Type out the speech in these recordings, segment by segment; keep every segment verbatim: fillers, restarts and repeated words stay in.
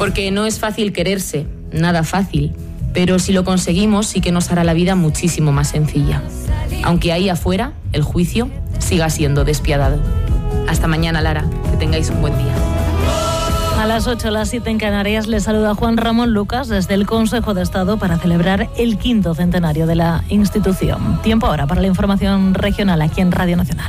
Porque no es fácil quererse, nada fácil, pero si lo conseguimos sí que nos hará la vida muchísimo más sencilla. Aunque ahí afuera el juicio siga siendo despiadado. Hasta mañana, Lara, que tengáis un buen día. A las ocho, las siete en Canarias, les saluda Juan Ramón Lucas desde el Consejo de Estado para celebrar el quinto centenario de la institución. Tiempo ahora para la información regional aquí en Radio Nacional.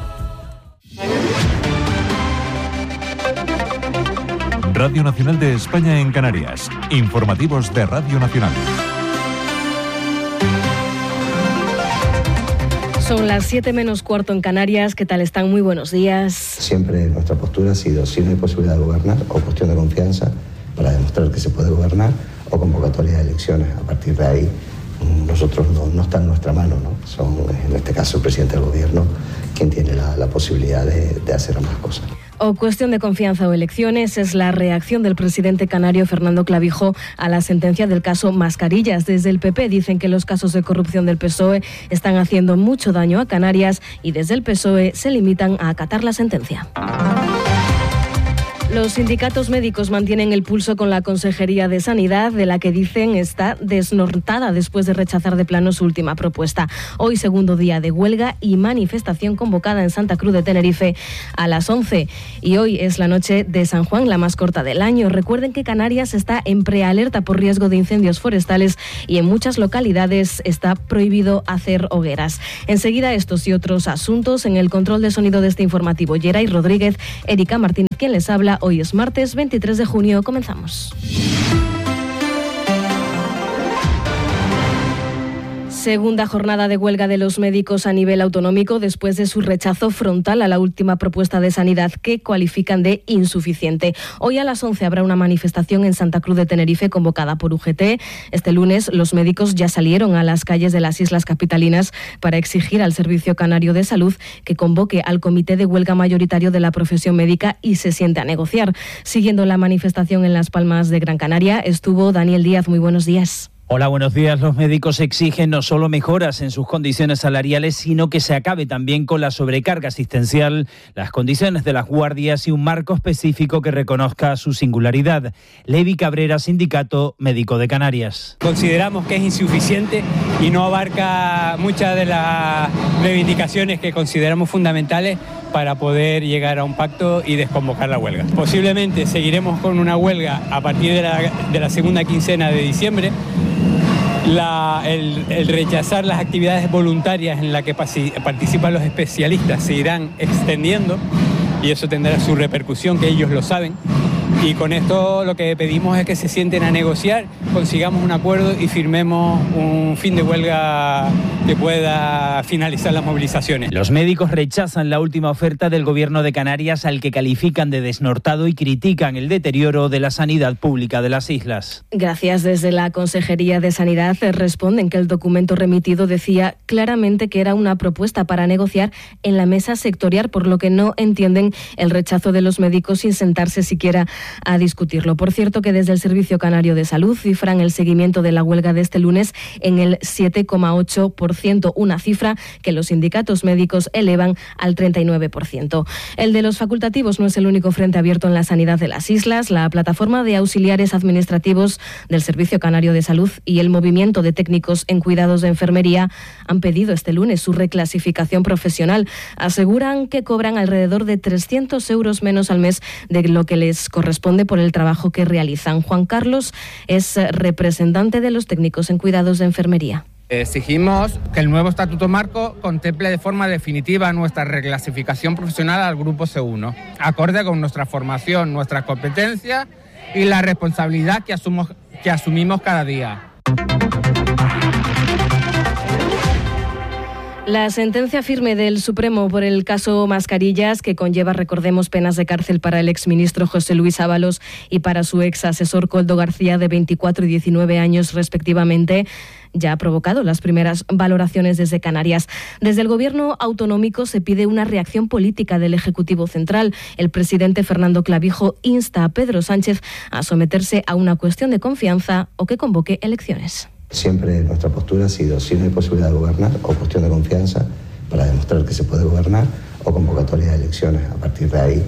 Radio Nacional de España en Canarias. Informativos de Radio Nacional. Son las siete menos cuarto en Canarias. ¿Qué tal están? Muy buenos días. Siempre nuestra postura ha sido, si no hay posibilidad de gobernar, o cuestión de confianza para demostrar que se puede gobernar, o convocatoria de elecciones. A partir de ahí, nosotros no, no está en nuestra mano, ¿no? Son, en este caso, el presidente del gobierno quien tiene la, la posibilidad de, de hacer ambas cosas. O cuestión de confianza o elecciones es la reacción del presidente canario Fernando Clavijo a la sentencia del caso Mascarillas. Desde el P P dicen que los casos de corrupción del P S O E están haciendo mucho daño a Canarias y desde el P S O E se limitan a acatar la sentencia. Los sindicatos médicos mantienen el pulso con la Consejería de Sanidad, de la que dicen está desnortada después de rechazar de plano su última propuesta. Hoy segundo día de huelga y manifestación convocada en Santa Cruz de Tenerife a las once. Y hoy es la noche de San Juan, la más corta del año. Recuerden que Canarias está en prealerta por riesgo de incendios forestales y en muchas localidades está prohibido hacer hogueras. Enseguida estos y otros asuntos en el control de sonido de este informativo. Yeray Rodríguez, Erika Martínez, quien les habla. Hoy es martes veintitrés de junio. Comenzamos. Segunda jornada de huelga de los médicos a nivel autonómico después de su rechazo frontal a la última propuesta de sanidad que cualifican de insuficiente. Hoy a las once habrá una manifestación en Santa Cruz de Tenerife convocada por U G T. Este lunes los médicos ya salieron a las calles de las islas capitalinas para exigir al Servicio Canario de Salud que convoque al comité de huelga mayoritario de la profesión médica y se siente a negociar. Siguiendo la manifestación en Las Palmas de Gran Canaria estuvo Daniel Díaz. Muy buenos días. Hola, buenos días. Los médicos exigen no solo mejoras en sus condiciones salariales, sino que se acabe también con la sobrecarga asistencial, las condiciones de las guardias y un marco específico que reconozca su singularidad. Levi Cabrera, Sindicato Médico de Canarias. Consideramos que es insuficiente y no abarca muchas de las reivindicaciones que consideramos fundamentales para poder llegar a un pacto y desconvocar la huelga. Posiblemente seguiremos con una huelga a partir de la, de la segunda quincena de diciembre. La, el, el rechazar las actividades voluntarias en las que participan los especialistas se irán extendiendo y eso tendrá su repercusión, que ellos lo saben. Y con esto lo que pedimos es que se sienten a negociar, consigamos un acuerdo y firmemos un fin de huelga que pueda finalizar las movilizaciones. Los médicos rechazan la última oferta del Gobierno de Canarias, al que califican de desnortado, y critican el deterioro de la sanidad pública de las islas. Gracias. Desde la Consejería de Sanidad responden que el documento remitido decía claramente que era una propuesta para negociar en la mesa sectorial, por lo que no entienden el rechazo de los médicos sin sentarse siquiera a discutirlo. Por cierto, que desde el Servicio Canario de Salud cifran el seguimiento de la huelga de este lunes en el siete coma ocho por ciento, una cifra que los sindicatos médicos elevan al treinta y nueve por ciento. El de los facultativos no es el único frente abierto en la sanidad de las islas. La plataforma de auxiliares administrativos del Servicio Canario de Salud y el movimiento de técnicos en cuidados de enfermería han pedido este lunes su reclasificación profesional. Aseguran que cobran alrededor de trescientos euros menos al mes de lo que les corresponde por el trabajo que realizan. Juan Carlos es representante de los técnicos en cuidados de enfermería. Exigimos que el nuevo Estatuto Marco contemple de forma definitiva nuestra reclasificación profesional al Grupo C uno, acorde con nuestra formación, nuestras competencias y la responsabilidad que, asumo, que asumimos cada día. La sentencia firme del Supremo por el caso Mascarillas, que conlleva, recordemos, penas de cárcel para el exministro José Luis Ábalos y para su ex asesor Koldo García, de veinticuatro y diecinueve años respectivamente, ya ha provocado las primeras valoraciones desde Canarias. Desde el Gobierno autonómico se pide una reacción política del Ejecutivo Central. El presidente Fernando Clavijo insta a Pedro Sánchez a someterse a una cuestión de confianza o que convoque elecciones. Siempre nuestra postura ha sido, si no hay posibilidad de gobernar, o cuestión de confianza para demostrar que se puede gobernar, o convocatoria de elecciones. A partir de ahí,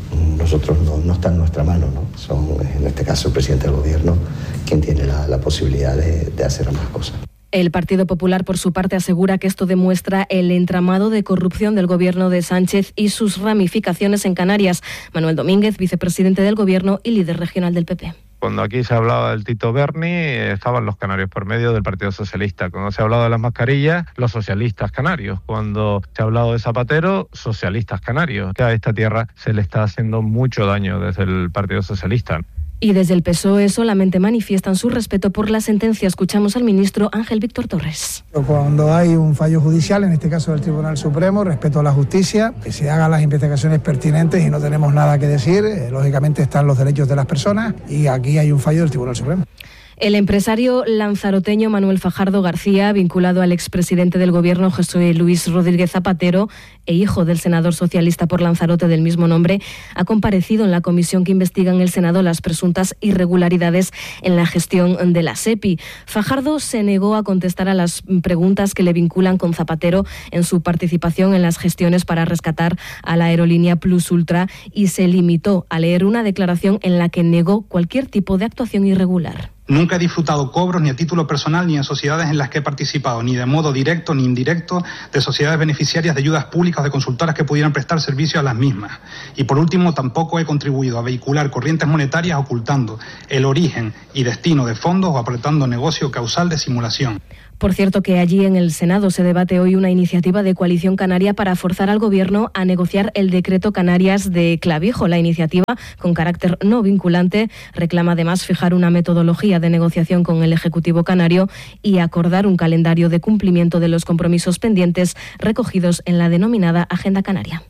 nosotros no, no está en nuestra mano, ¿no? Son, en este caso, el presidente del gobierno quien tiene la, la posibilidad de, de hacer ambas cosas. El Partido Popular, por su parte, asegura que esto demuestra el entramado de corrupción del gobierno de Sánchez y sus ramificaciones en Canarias. Manuel Domínguez, vicepresidente del gobierno y líder regional del P P. Cuando aquí se hablaba del Tito Berni, estaban los canarios por medio del Partido Socialista. Cuando se ha hablado de las mascarillas, los socialistas canarios. Cuando se ha hablado de Zapatero, socialistas canarios. Que a esta tierra se le está haciendo mucho daño desde el Partido Socialista. Y desde el P S O E solamente manifiestan su respeto por la sentencia. Escuchamos al ministro Ángel Víctor Torres. Cuando hay un fallo judicial, en este caso del Tribunal Supremo, respeto a la justicia, que se hagan las investigaciones pertinentes y no tenemos nada que decir. Eh, lógicamente están los derechos de las personas y aquí hay un fallo del Tribunal Supremo. El empresario lanzaroteño Manuel Fajardo García, vinculado al expresidente del Gobierno José Luis Rodríguez Zapatero e hijo del senador socialista por Lanzarote del mismo nombre, ha comparecido en la comisión que investiga en el Senado las presuntas irregularidades en la gestión de la SEPI. Fajardo se negó a contestar a las preguntas que le vinculan con Zapatero en su participación en las gestiones para rescatar a la aerolínea Plus Ultra y se limitó a leer una declaración en la que negó cualquier tipo de actuación irregular. Nunca he disfrutado cobros ni a título personal ni en sociedades en las que he participado, ni de modo directo ni indirecto, de sociedades beneficiarias de ayudas públicas o de consultoras que pudieran prestar servicio a las mismas. Y por último, tampoco he contribuido a vehicular corrientes monetarias ocultando el origen y destino de fondos o apretando negocio causal de simulación. Por cierto, que allí en el Senado se debate hoy una iniciativa de Coalición Canaria para forzar al Gobierno a negociar el decreto Canarias de Clavijo. La iniciativa, con carácter no vinculante, reclama además fijar una metodología de negociación con el Ejecutivo canario y acordar un calendario de cumplimiento de los compromisos pendientes recogidos en la denominada Agenda Canaria.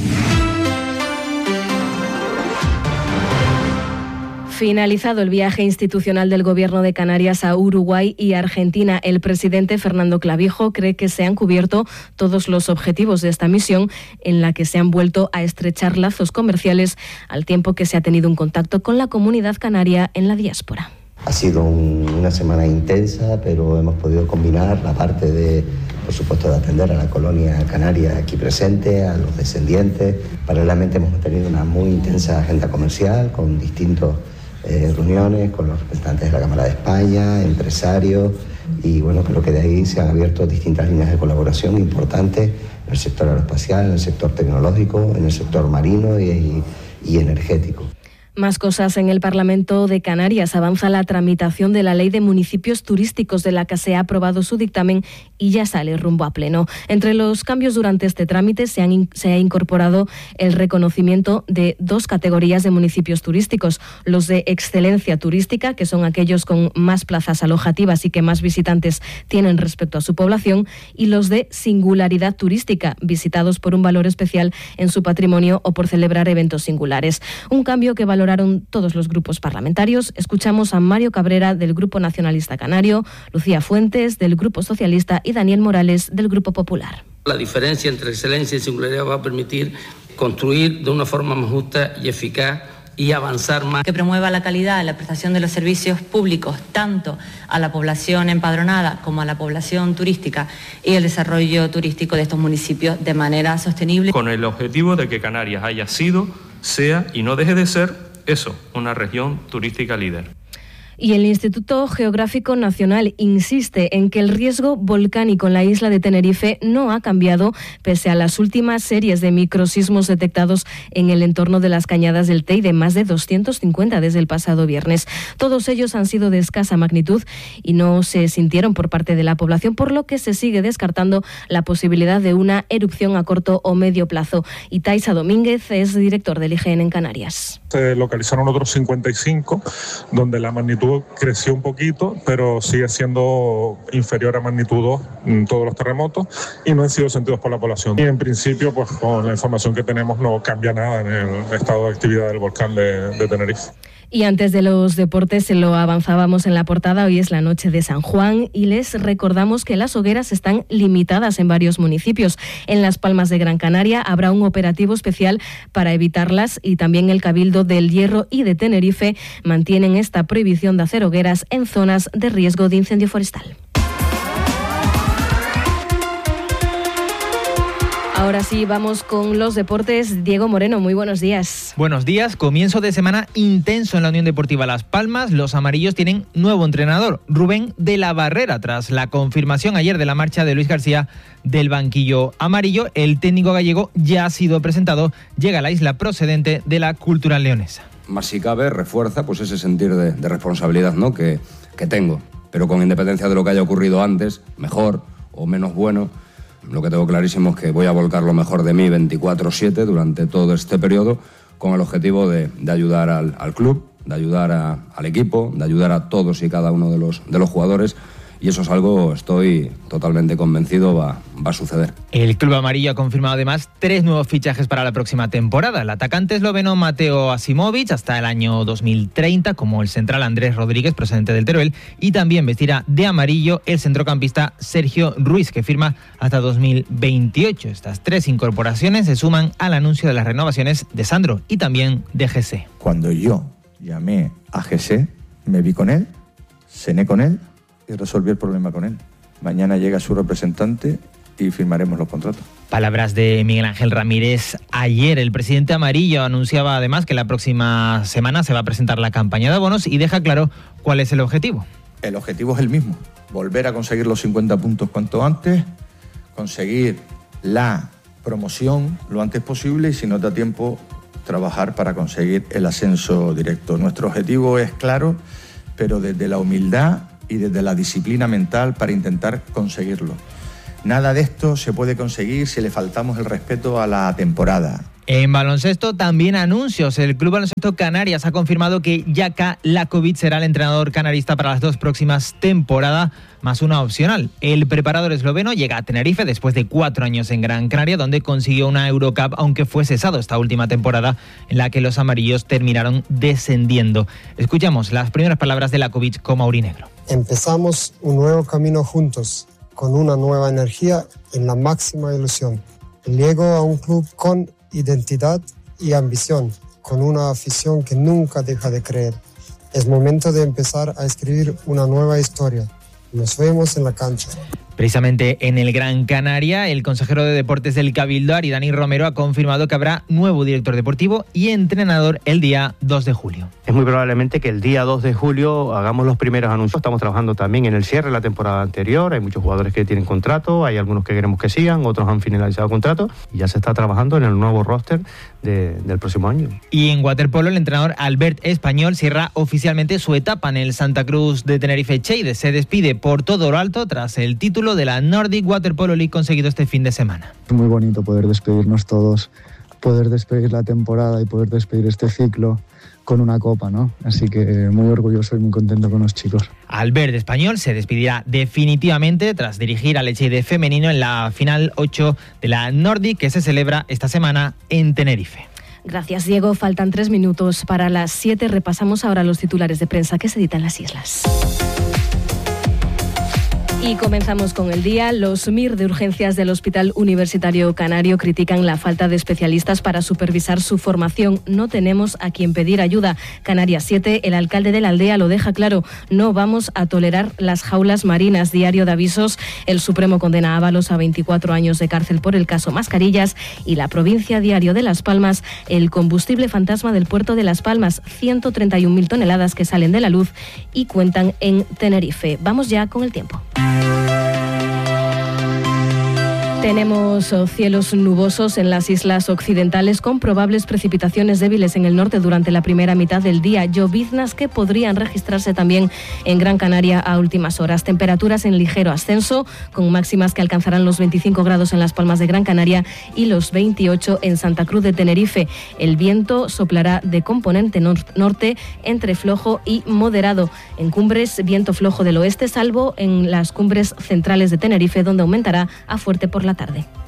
Finalizado el viaje institucional del Gobierno de Canarias a Uruguay y Argentina, el presidente Fernando Clavijo cree que se han cubierto todos los objetivos de esta misión, en la que se han vuelto a estrechar lazos comerciales al tiempo que se ha tenido un contacto con la comunidad canaria en la diáspora. Ha sido un, una semana intensa, pero hemos podido combinar la parte de, por supuesto, de atender a la colonia canaria aquí presente, a los descendientes. Paralelamente hemos tenido una muy intensa agenda comercial con distintos Eh, reuniones con los representantes de la Cámara de España, empresarios, y bueno, creo que de ahí se han abierto distintas líneas de colaboración importantes en el sector aeroespacial, en el sector tecnológico, en el sector marino y, y, y energético. Más cosas en el Parlamento de Canarias. Avanza la tramitación de la Ley de Municipios Turísticos, de la que se ha aprobado su dictamen y ya sale rumbo a pleno. Entre los cambios durante este trámite se, han, se ha incorporado el reconocimiento de dos categorías de municipios turísticos: los de excelencia turística, que son aquellos con más plazas alojativas y que más visitantes tienen respecto a su población, y los de singularidad turística, visitados por un valor especial en su patrimonio o por celebrar eventos singulares. Un cambio que valoraron todos los grupos parlamentarios. Escuchamos a Mario Cabrera, del Grupo Nacionalista Canario, Lucía Fuentes, del Grupo Socialista, y Daniel Morales, del Grupo Popular. La diferencia entre excelencia y singularidad va a permitir construir de una forma más justa y eficaz y avanzar más. Que promueva la calidad en la prestación de los servicios públicos, tanto a la población empadronada como a la población turística, y el desarrollo turístico de estos municipios de manera sostenible. Con el objetivo de que Canarias haya sido, sea y no deje de ser eso, una región turística líder. Y el Instituto Geográfico Nacional insiste en que el riesgo volcánico en la isla de Tenerife no ha cambiado pese a las últimas series de microsismos detectados en el entorno de las Cañadas del Teide, más de doscientos cincuenta desde el pasado viernes. Todos ellos han sido de escasa magnitud y no se sintieron por parte de la población, por lo que se sigue descartando la posibilidad de una erupción a corto o medio plazo. Y Taisa Domínguez es director del I G N en Canarias. Se localizaron otros cincuenta y cinco, donde la magnitud creció un poquito, pero sigue siendo inferior a magnitud dos en todos los terremotos y no han sido sentidos por la población. Y en principio, pues con la información que tenemos, no cambia nada en el estado de actividad del volcán de, de Tenerife. Y antes de los deportes, se lo avanzábamos en la portada, hoy es la noche de San Juan y les recordamos que las hogueras están limitadas en varios municipios. En Las Palmas de Gran Canaria habrá un operativo especial para evitarlas, y también el Cabildo del Hierro y de Tenerife mantienen esta prohibición de hacer hogueras en zonas de riesgo de incendio forestal. Ahora sí, vamos con los deportes. Diego Moreno, muy buenos días. Buenos días. Comienzo de semana intenso en la Unión Deportiva Las Palmas. Los amarillos tienen nuevo entrenador, Rubén de la Barrera. Tras la confirmación ayer de la marcha de Luis García del banquillo amarillo, el técnico gallego ya ha sido presentado. Llega a la isla procedente de la Cultural Leonesa. Más si cabe, refuerza pues ese sentir de, de responsabilidad, ¿no?, que, que tengo. Pero con independencia de lo que haya ocurrido antes, mejor o menos bueno, lo que tengo clarísimo es que voy a volcar lo mejor de mí veinticuatro siete durante todo este periodo, con el objetivo de, de ayudar al, al club, de ayudar a, al equipo, de ayudar a todos y cada uno de los, de los jugadores. Y eso es algo, estoy totalmente convencido, va, va a suceder. El club amarillo ha confirmado además tres nuevos fichajes para la próxima temporada. El atacante esloveno Mateo Asimovic hasta el año dos mil treinta, como el central Andrés Rodríguez, procedente del Teruel, y también vestirá de amarillo el centrocampista Sergio Ruiz, que firma hasta dos mil veintiocho. Estas tres incorporaciones se suman al anuncio de las renovaciones de Sandro y también de G C. Cuando yo llamé a G C, me vi con él, cené con él y resolví el problema con él. Mañana llega su representante y firmaremos los contratos. Palabras de Miguel Ángel Ramírez ayer. El presidente amarillo anunciaba además que la próxima semana se va a presentar la campaña de abonos y deja claro cuál es el objetivo. El objetivo es el mismo, volver a conseguir los cincuenta puntos cuanto antes, conseguir la promoción lo antes posible y, si no da tiempo, trabajar para conseguir el ascenso directo. Nuestro objetivo es claro, pero desde la humildad y desde la disciplina mental para intentar conseguirlo. Nada de esto se puede conseguir si le faltamos el respeto a la temporada. En baloncesto también anuncios. El Club Baloncesto Canarias ha confirmado que Jaka Lakovic será el entrenador canarista para las dos próximas temporadas, más una opcional. El preparador esloveno llega a Tenerife después de cuatro años en Gran Canaria, donde consiguió una Eurocup, aunque fue cesado esta última temporada en la que los amarillos terminaron descendiendo. Escuchamos las primeras palabras de Lakovic como aurinegro. Empezamos un nuevo camino juntos, con una nueva energía y la máxima ilusión. Llego a un club con identidad y ambición, con una afición que nunca deja de creer. Es momento de empezar a escribir una nueva historia. Nos vemos en la cancha. Precisamente en el Gran Canaria, el consejero de Deportes del Cabildo, Ari Dani Romero, ha confirmado que habrá nuevo director deportivo y entrenador el día dos de julio. Es muy probablemente que el día dos de julio hagamos los primeros anuncios. Estamos trabajando también en el cierre de la temporada anterior. Hay muchos jugadores que tienen contrato, hay algunos que queremos que sigan, otros han finalizado contrato y ya se está trabajando en el nuevo roster de, del próximo año. Y en waterpolo, el entrenador Albert Español cierra oficialmente su etapa en el Santa Cruz de Tenerife Cheide. Se despide por todo lo alto tras el título de la Nordic Waterpolo League conseguido este fin de semana. Es muy bonito poder despedirnos todos, poder despedir la temporada y poder despedir este ciclo con una copa, ¿no? Así que muy orgulloso y muy contento con los chicos. Albert Español se despedirá definitivamente tras dirigir al Echeide femenino en la final ocho de la Nordic, que se celebra esta semana en Tenerife. Gracias, Diego. Faltan tres minutos para las siete. Repasamos ahora los titulares de prensa que se editan en las islas. Y comenzamos con el día. Los M I R de urgencias del Hospital Universitario Canario critican la falta de especialistas para supervisar su formación. No tenemos a quien pedir ayuda. Canarias siete, el alcalde de la aldea lo deja claro. No vamos a tolerar las jaulas marinas. Diario de Avisos. El Supremo condena a Ábalos a veinticuatro años de cárcel por el caso Mascarillas. Y la provincia, Diario de Las Palmas. El combustible fantasma del puerto de Las Palmas. ciento treinta y un mil toneladas que salen de la luz y cuentan en Tenerife. Vamos ya con el tiempo. Tenemos cielos nubosos en las islas occidentales con probables precipitaciones débiles en el norte durante la primera mitad del día. Lloviznas que podrían registrarse también en Gran Canaria a últimas horas. Temperaturas en ligero ascenso con máximas que alcanzarán los veinticinco grados en Las Palmas de Gran Canaria y los veintiocho en Santa Cruz de Tenerife. El viento soplará de componente nor- norte entre flojo y moderado. En cumbres, viento flojo del oeste, salvo en las cumbres centrales de Tenerife, donde aumentará a fuerte por la tarde.